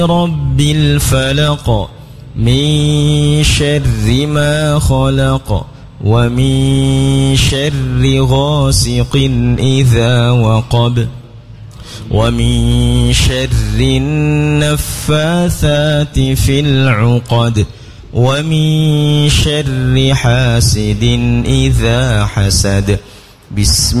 رب الفلق من شر ما خلق ومن شر غاسق إذا وقب ومن شر النفاثات في العقد ومن شر حاسد إذا حسد. بسم